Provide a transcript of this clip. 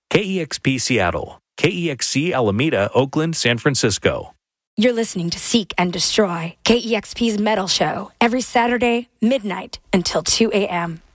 KEXP Seattle, KEXC Alameda, Oakland, San Francisco. You're listening to Seek and Destroy, KEXP's Metal Show, every Saturday, midnight until 2 a.m.